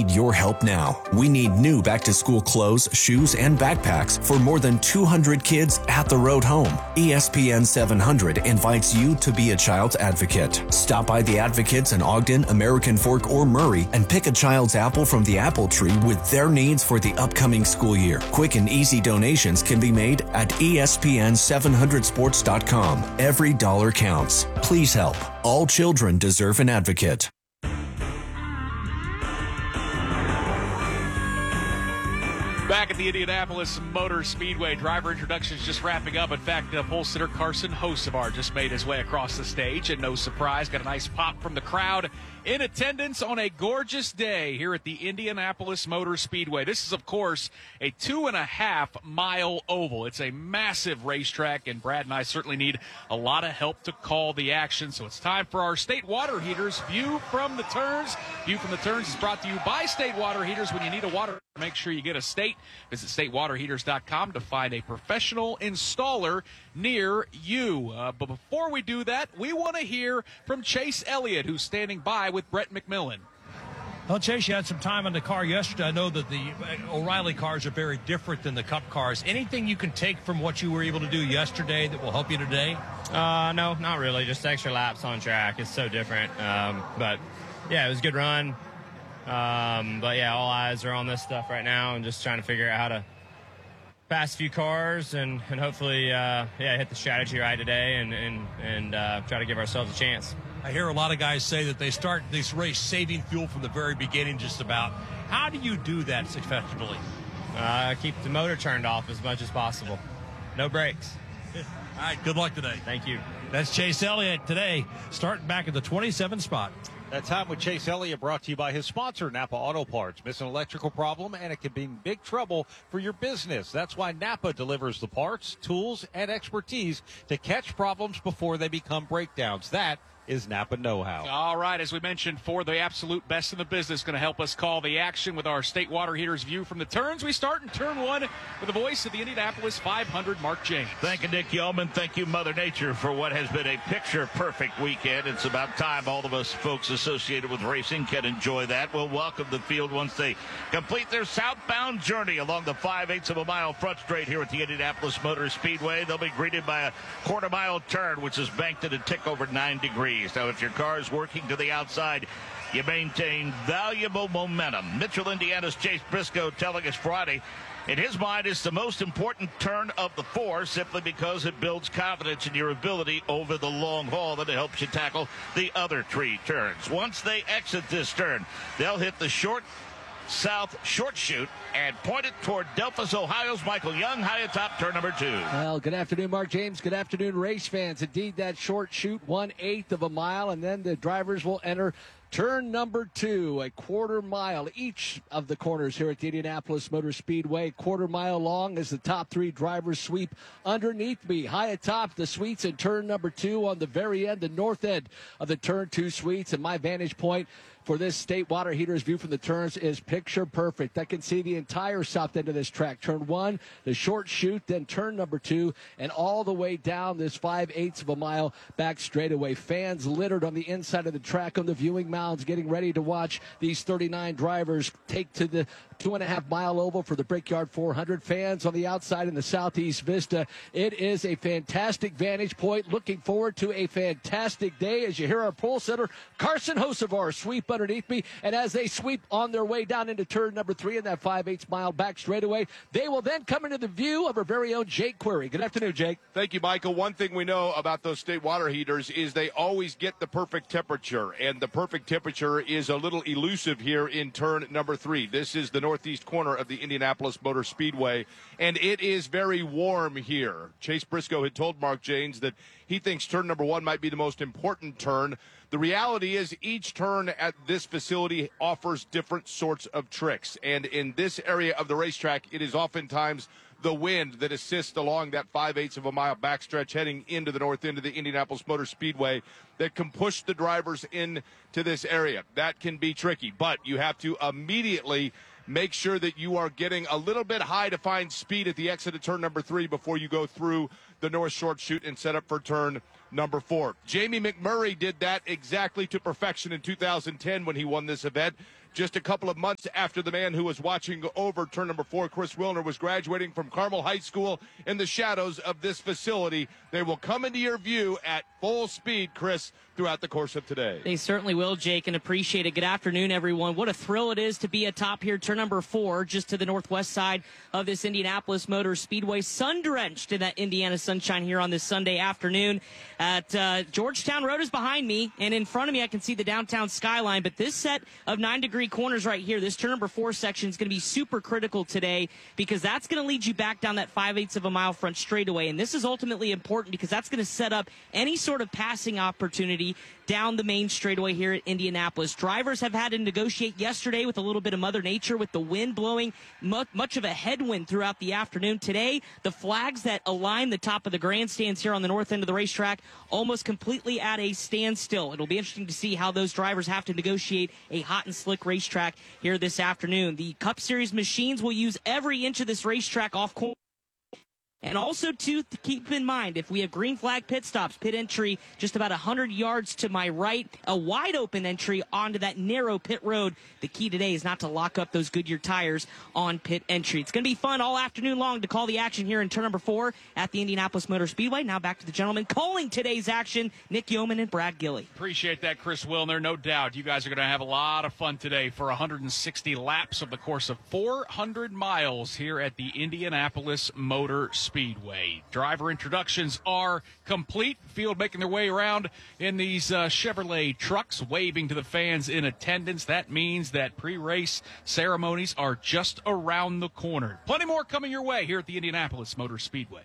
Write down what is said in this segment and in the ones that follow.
Your help now. We need new back-to-school clothes, shoes, and backpacks for more than 200 kids at the road home. ESPN 700 invites you to be a child's advocate. Stop by the Advocates in Ogden, American Fork, or Murray and pick a child's apple from the apple tree with their needs for the upcoming school year. Quick and easy donations can be made at ESPN700sports.com. Every dollar counts. Please help. All children deserve an advocate. Back at the Indianapolis Motor Speedway, driver introductions just wrapping up. In fact, pole sitter Carson Hocevar just made his way across the stage, and no surprise, got a nice pop from the crowd in attendance on a gorgeous day here at the Indianapolis Motor Speedway. This is, of course, a 2.5-mile oval. It's a massive racetrack, and Brad and I certainly need a lot of help to call the action. So it's time for our State Water Heaters View from the Turns. View from the Turns is brought to you by State Water Heaters. When you need a water, make sure you get a State. Visit statewaterheaters.com to find a professional installer near you. But before we do that, we want to hear from Chase Elliott, who's standing by with Brett McMillan. Well, Chase, you had some time on the car yesterday. I know that the O'Reilly cars are very different than the Cup cars. Anything you can take from what you were able to do yesterday that will help you today? No, not really. Just extra laps on track. It's so different. But, yeah, it was a good run. But, yeah, all eyes are on this stuff right now and just trying to figure out how to pass a few cars and hopefully, hit the strategy right today and try to give ourselves a chance. I hear a lot of guys say that they start this race saving fuel from the very beginning just about. How do you do that successfully? Keep the motor turned off as much as possible. No brakes. All right, good luck today. Thank you. That's Chase Elliott today, starting back at the 27th spot. That time with Chase Elliott brought to you by his sponsor, Napa Auto Parts. Miss an electrical problem and it can be big trouble for your business. That's why Napa delivers the parts, tools, and expertise to catch problems before they become breakdowns. That is Napa know-how. All right, as we mentioned, for the absolute best in the business, going to help us call the action with our State Water Heaters View from the Turns. We start in turn one with the voice of the Indianapolis 500, Mark James. Thank you, Nick Yeoman. Thank you, Mother Nature, for what has been a picture-perfect weekend. It's about time all of us folks associated with racing can enjoy that. We'll welcome the field once they complete their southbound journey along the 5/8 of a mile front straight here at the Indianapolis Motor Speedway. They'll be greeted by a quarter-mile turn, which is banked at a tick over 9 degrees. Now, if your car is working to the outside, you maintain valuable momentum. Mitchell, Indiana's Chase Briscoe telling us Friday, in his mind, it's the most important turn of the four simply because it builds confidence in your ability over the long haul that it helps you tackle the other 3 turns. Once they exit this turn, they'll hit the south short chute and point it toward Delphos, Ohio's Michael Young, high atop turn number 2. Well, good afternoon, Mark James. Good afternoon, race fans. Indeed, that short chute, 1/8 of a mile, and then the drivers will enter turn number 2, a quarter mile. Each of the corners here at the Indianapolis Motor Speedway, quarter mile long as the top 3 drivers sweep underneath me. High atop the suites in turn number 2 on the very end, the north end of the turn 2 suites. And my vantage point for this State Water Heaters View from the Turns is picture perfect. I can see the entire south end of this track. Turn 1, the short chute, then turn number 2, and all the way down this 5/8 of a mile back straightaway. Fans littered on the inside of the track on the viewing mounds, getting ready to watch these 39 drivers take to the 2.5-mile oval for the Brickyard 400. Fans on the outside in the southeast vista. It is a fantastic vantage point. Looking forward to a fantastic day as you hear our pole sitter, Carson Hocevar, sweep underneath me. And as they sweep on their way down into turn number 3 in that 5/8 mile back straightaway, they will then come into the view of our very own Jake Query. Good afternoon, Jake. Thank you, Michael. One thing we know about those State Water Heaters is they always get the perfect temperature, and the perfect temperature is a little elusive here in turn number 3. This is the northeast corner of the Indianapolis Motor Speedway, and it is very warm here. Chase Briscoe had told Mark James that he thinks turn number 1 might be the most important turn. The reality is each turn at this facility offers different sorts of tricks, and in this area of the racetrack, it is oftentimes the wind that assists along that 5/8 of a mile backstretch heading into the north end of the Indianapolis Motor Speedway that can push the drivers into this area. That can be tricky, but you have to immediately make sure that you are getting a little bit high to find speed at the exit of turn number 3 before you go through the north short chute and set up for turn number 4. Jamie McMurray did that exactly to perfection in 2010 when he won this event. just a couple of months after the man who was watching over turn number 4, Chris Wilner, was graduating from Carmel High School in the shadows of this facility. They will come into your view at full speed, Chris, throughout the course of today. They certainly will, Jake, and appreciate it. Good afternoon, everyone. What a thrill it is to be atop here, turn number 4, just to the northwest side of this Indianapolis Motor Speedway. Sun-drenched in that Indiana sunshine here on this Sunday afternoon. At Georgetown Road is behind me, and in front of me I can see the downtown skyline. But this set of 9-degree corners right here, this turn number 4 section is going to be super critical today, because that's going to lead you back down that 5/8 of a mile front straightaway. And this is ultimately important because that's going to set up any sort of passing opportunity down the main straightaway here at Indianapolis. Drivers have had to negotiate yesterday with a little bit of Mother Nature, with the wind blowing much of a headwind throughout the afternoon. Today, the flags that align the top of the grandstands here on the north end of the racetrack almost completely at a standstill. It'll be interesting to see how those drivers have to negotiate a hot and slick racetrack here this afternoon. The Cup Series machines will use every inch of this racetrack off course. And also, to keep in mind, if we have green flag pit stops, pit entry just about 100 yards to my right, a wide open entry onto that narrow pit road. The key today is not to lock up those Goodyear tires on pit entry. It's going to be fun all afternoon long to call the action here in turn number 4 at the Indianapolis Motor Speedway. Now back to the gentlemen calling today's action, Nick Yeoman and Brad Gilley. Appreciate that, Chris Wilner. No doubt you guys are going to have a lot of fun today for 160 laps of the course of 400 miles here at the Indianapolis Motor Speedway. Driver introductions are complete. Field making their way around in these Chevrolet trucks, waving to the fans in attendance. That means that pre-race ceremonies are just around the corner. Plenty more coming your way here at the Indianapolis Motor Speedway.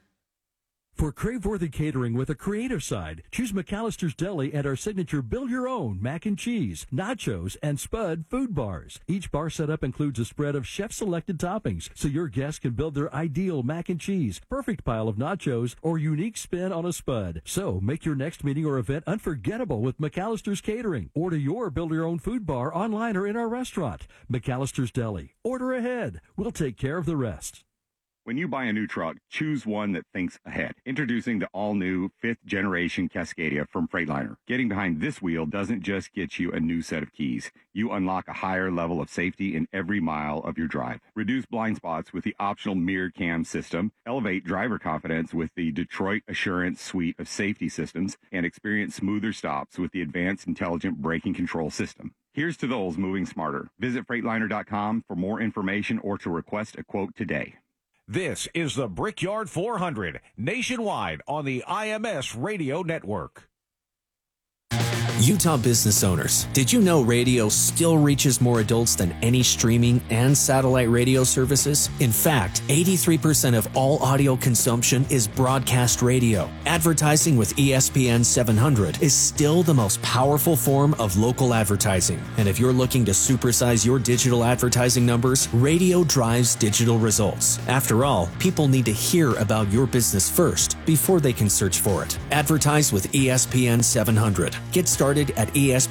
For crave-worthy catering with a creative side, choose McAllister's Deli and our signature build-your-own mac and cheese, nachos, and Spud food bars. Each bar setup includes a spread of chef-selected toppings, so your guests can build their ideal mac and cheese, perfect pile of nachos, or unique spin on a Spud. So make your next meeting or event unforgettable with McAllister's Catering. Order your build-your-own food bar online or in our restaurant. McAllister's Deli. Order ahead. We'll take care of the rest. When you buy a new truck, choose one that thinks ahead. Introducing the all-new 5th-generation Cascadia from Freightliner. Getting behind this wheel doesn't just get you a new set of keys. You unlock a higher level of safety in every mile of your drive. Reduce blind spots with the optional mirror cam system. Elevate driver confidence with the Detroit Assurance suite of safety systems. And experience smoother stops with the advanced intelligent braking control system. Here's to those moving smarter. Visit Freightliner.com for more information or to request a quote today. This is the Brickyard 400, nationwide on the IMS Radio Network. Utah business owners, did you know radio still reaches more adults than any streaming and satellite radio services? In fact, 83% of all audio consumption is broadcast radio. Advertising with ESPN 700 is still the most powerful form of local advertising. And if you're looking to supersize your digital advertising numbers, radio drives digital results. After all, people need to hear about your business first before they can search for it. Advertise with ESPN 700. Get started at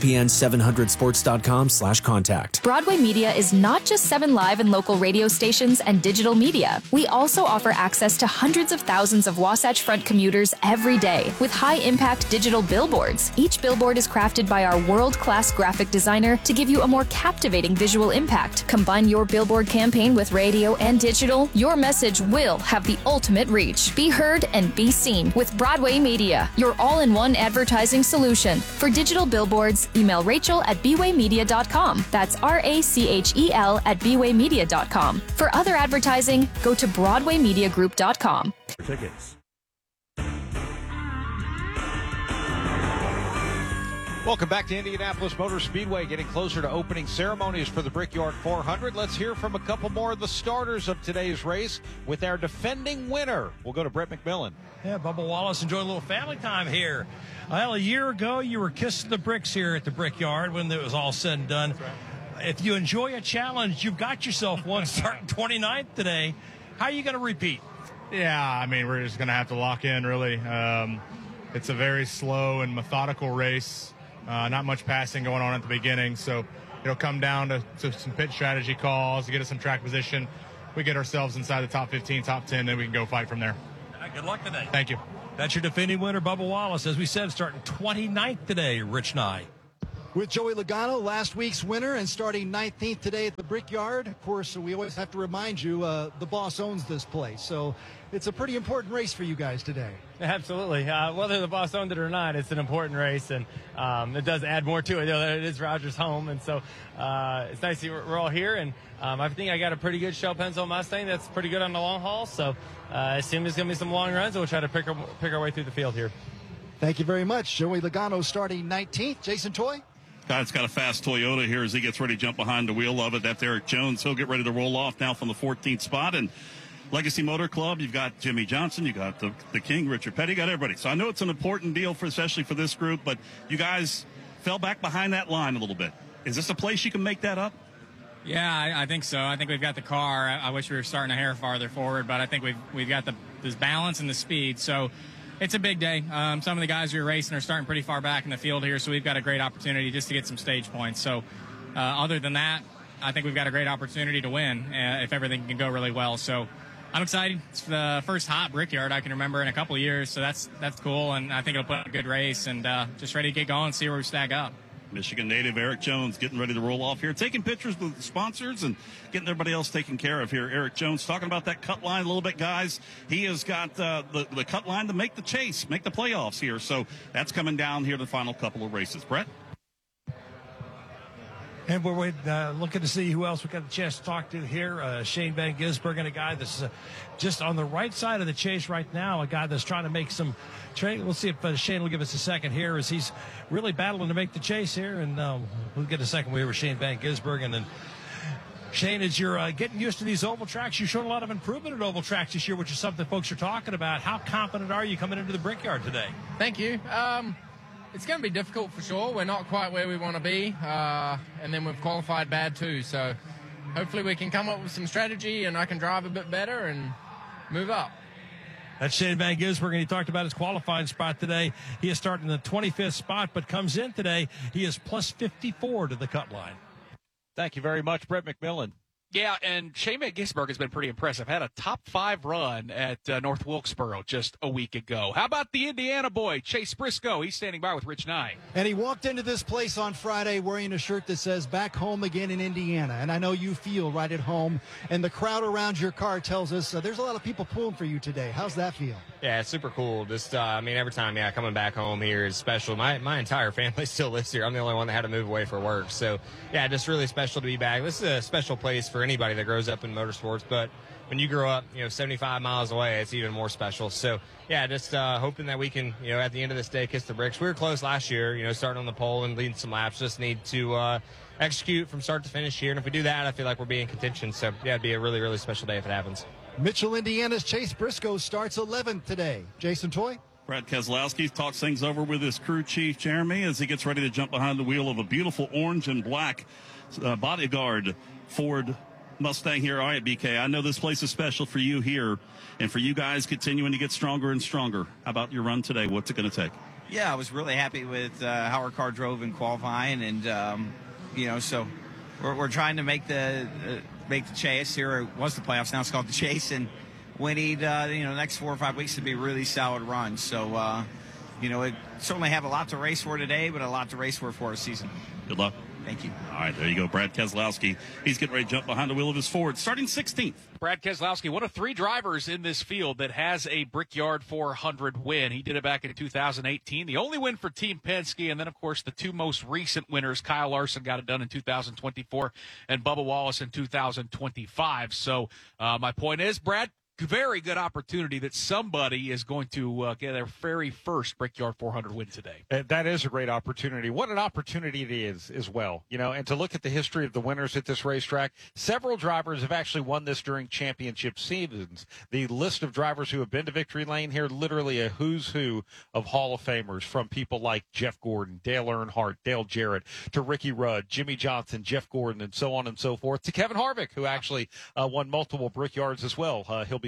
ESPN700sports.com/contact. Broadway Media is not just 7 live and local radio stations and digital media. We also offer access to hundreds of thousands of Wasatch Front commuters every day with high-impact digital billboards. Each billboard is crafted by our world-class graphic designer to give you a more captivating visual impact. Combine your billboard campaign with radio and digital, your message will have the ultimate reach. Be heard and be seen with Broadway Media, your all-in-one advertising solution. For digital billboards, email Rachel at bwaymedia.com. That's RACHEL at bwaymedia.com. For other advertising, go to BroadwayMediaGroup.com. Tickets. Welcome back to Indianapolis Motor Speedway, getting closer to opening ceremonies for the Brickyard 400. Let's hear from a couple more of the starters of today's race with our defending winner. We'll go to Brett McMillan. Yeah, Bubba Wallace enjoying a little family time here. Well, a year ago, you were kissing the bricks here at the Brickyard when it was all said and done. That's right. If you enjoy a challenge, you've got yourself one starting 29th today. How are you going to repeat? Yeah, I mean, we're just going to have to lock in, really. It's a very slow and methodical race. Not much passing going on at the beginning, so it'll come down to some pit strategy calls to get us some track position. We get ourselves inside the top 15, top 10, then we can go fight from there. Good luck today. Thank you. That's your defending winner, Bubba Wallace. As we said, starting 29th today, Rich Nye. With Joey Logano, last week's winner, and starting 19th today at the Brickyard. Of course, we always have to remind you the boss owns this place. So it's a pretty important race for you guys today. Absolutely. Whether the boss owned it or not, it's an important race, and it does add more to it. It is Rogers' home, and so it's nice that we're all here. And I think I got a pretty good Shell Pennzoil Mustang that's pretty good on the long haul. So I assume there's going to be some long runs, and we'll try to pick our way through the field here. Thank you very much. Joey Logano starting 19th. Jason Toy? Guy's got a fast Toyota here as he gets ready to jump behind the wheel of it. That's Eric Jones. He'll get ready to roll off now from the 14th spot. And Legacy Motor Club, you've got Jimmy Johnson, you got the King, Richard Petty, you got everybody. So I know it's an important deal, especially for this group, but you guys fell back behind that line a little bit. Is this a place you can make that up? Yeah, I think so. I think we've got the car. I wish we were starting a hair farther forward, but I think we've got this balance and the speed. So it's a big day. Some of the guys who are racing are starting pretty far back in the field here, so we've got a great opportunity just to get some stage points. So other than that, I think we've got a great opportunity to win if everything can go really well. So I'm excited. It's the first hot Brickyard I can remember in a couple of years, so that's cool, and I think it'll put up a good race, and just ready to get going and see where we stack up. Michigan native Eric Jones getting ready to roll off here, taking pictures with the sponsors and getting everybody else taken care of here. Eric Jones talking about that cut line a little bit, guys. He has got the cut line to make the chase, make the playoffs here. So that's coming down here the final couple of races. Brett? And we're looking to see who else we got a chance to talk to here. Shane Van Gisbergen, a guy that's just on the right side of the chase right now, a guy that's trying to make some training. We'll see if Shane will give us a second here as he's really battling to make the chase here. And we'll get a second here with Shane Van Gisbergen. And Shane, as you're getting used to these oval tracks, you showed a lot of improvement at oval tracks this year, which is something folks are talking about. How confident are you coming into the Brickyard today? Thank you. It's going to be difficult for sure. We're not quite where we want to be, and then we've qualified bad too. So hopefully we can come up with some strategy and I can drive a bit better and move up. That's Shane Van Gisbergen. He talked about his qualifying spot today. He is starting in the 25th spot, but comes in today. He is plus 54 to the cut line. Thank you very much, Brett McMillan. Yeah, and Shane Van Gisbergen has been pretty impressive. Had a top 5 run at North Wilkesboro just a week ago. How about the Indiana boy, Chase Briscoe? He's standing by with Rich Nye. And he walked into this place on Friday wearing a shirt that says back home again in Indiana. And I know you feel right at home. And the crowd around your car tells us there's a lot of people pulling for you today. How's that feel? Yeah, it's super cool. Just, every time, coming back home here is special. My entire family still lives here. I'm the only one that had to move away for work. So, yeah, just really special to be back. This is a special place for anybody that grows up in motorsports, but when you grow up 75 miles away, it's even more special. So yeah, just hoping that we can at the end of this day kiss the bricks. We were close last year, starting on the pole and leading some laps. Just need to execute from start to finish here, and if we do that, I feel like we'll be in contention. So yeah, it'd be a really, really special day if it happens. Mitchell, Indiana's Chase Briscoe starts 11th today. Jason Toy? Brad Keselowski talks things over with his crew chief, Jeremy, as he gets ready to jump behind the wheel of a beautiful orange and black bodyguard Ford Mustang here. All right, BK, I know this place is special for you here and for you guys continuing to get stronger and stronger. How about your run today? What's it going to take? Yeah, I was really happy with how our car drove in qualifying, and so we're trying to make the chase. Here it was the playoffs, now it's called the chase, and we need the next 4 or 5 weeks to be really solid runs. So it certainly have a lot to race for today, but a lot to race for our season. Good luck. Thank you. All right, there you go. Brad Keselowski. He's getting ready to jump behind the wheel of his Ford, starting 16th. Brad Keselowski, one of 3 drivers in this field that has a Brickyard 400 win. He did it back in 2018. The only win for Team Penske, and then, of course, the 2 most recent winners. Kyle Larson got it done in 2024, and Bubba Wallace in 2025. So my point is, Brad, very good opportunity that somebody is going to get their very first Brickyard 400 win today. That is a great opportunity. What an opportunity it is as well. And to look at the history of the winners at this racetrack, several drivers have actually won this during championship seasons. The list of drivers who have been to Victory Lane here, literally a who's who of Hall of Famers, from people like Jeff Gordon, Dale Earnhardt, Dale Jarrett, to Ricky Rudd, Jimmy Johnson, Jeff Gordon, and so on and so forth, to Kevin Harvick, who actually won multiple Brickyards as well. He'll be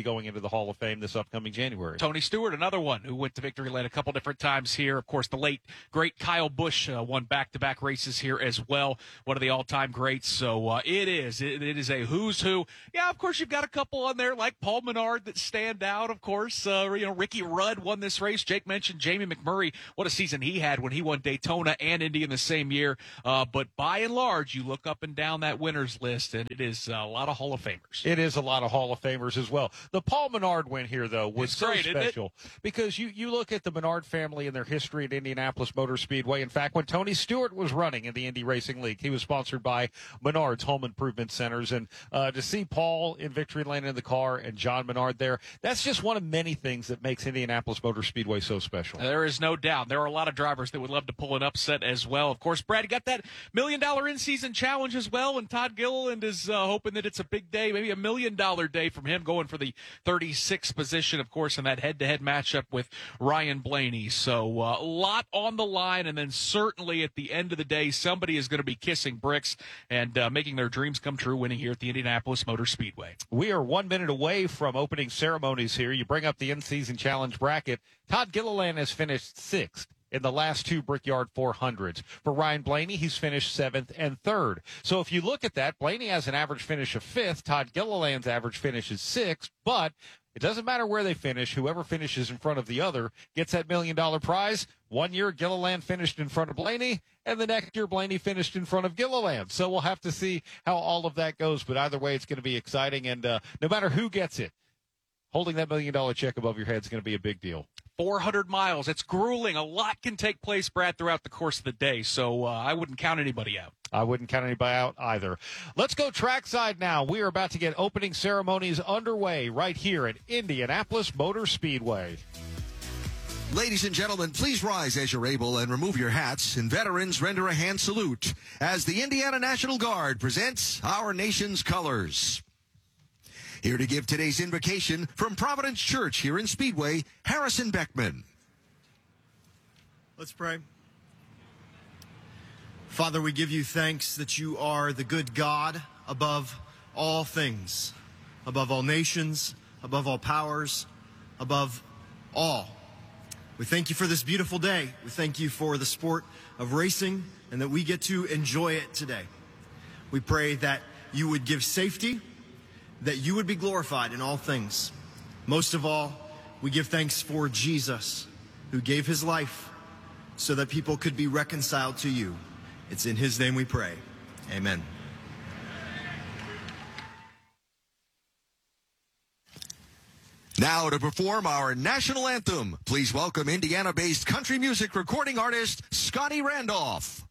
be going into the Hall of Fame this upcoming January. Tony Stewart, another one who went to victory lane a couple different times here. Of course, the late, great Kyle Busch won back-to-back races here as well. One of the all-time greats. So it is a who's who. Yeah, of course, you've got a couple on there like Paul Menard that stand out, of course. Ricky Rudd won this race. Jake mentioned Jamie McMurray. What a season he had when he won Daytona and Indy in the same year. But by and large, you look up and down that winners list, and it is a lot of Hall of Famers. It is a lot of Hall of Famers as well. The Paul Menard win here, though, was so great, special because you look at the Menard family and their history at Indianapolis Motor Speedway. In fact, when Tony Stewart was running in the Indy Racing League, he was sponsored by Menard's Home Improvement Centers. And to see Paul in victory lane in the car and John Menard there, that's just one of many things that makes Indianapolis Motor Speedway so special. There is no doubt. There are a lot of drivers that would love to pull an upset as well. Of course, Brad, you got that $1 million in-season challenge as well, and Todd Gilliland is hoping that it's a big day, maybe $1 million day from him, going for the 36th position, of course, in that head-to-head matchup with Ryan Blaney. So a lot on the line, and then certainly at the end of the day, somebody is going to be kissing bricks and making their dreams come true, winning here at the Indianapolis Motor Speedway. We are 1 minute away from opening ceremonies here. You bring up the in-season challenge bracket. Todd Gilliland has finished 6th in the last 2 Brickyard 400s. For Ryan Blaney, he's finished 7th and 3rd. So if you look at that, Blaney has an average finish of 5th. Todd Gilliland's average finish is 6th, but it doesn't matter where they finish. Whoever finishes in front of the other gets that $1 million prize. 1 year, Gilliland finished in front of Blaney, and the next year, Blaney finished in front of Gilliland. So we'll have to see how all of that goes, but either way, it's going to be exciting, and no matter who gets it, holding that $1 million check above your head is going to be a big deal. 400 miles. It's grueling. A lot can take place, Brad, throughout the course of the day, so I wouldn't count anybody out. I wouldn't count anybody out either. Let's go trackside now. We are about to get opening ceremonies underway right here at Indianapolis Motor Speedway. Ladies and gentlemen, please rise as you're able and remove your hats, and veterans render a hand salute as the Indiana National Guard presents our nation's colors. Here to give today's invocation from Providence Church here in Speedway, Harrison Beckman. Let's pray. Father, we give you thanks that you are the good God above all things, above all nations, above all powers, above all. We thank you for this beautiful day. We thank you for the sport of racing and that we get to enjoy it today. We pray that you would give safety, that you would be glorified in all things. Most of all, we give thanks for Jesus, who gave his life so that people could be reconciled to you. It's in his name we pray. Amen. Now to perform our national anthem, please welcome Indiana-based country music recording artist Scotty Randolph.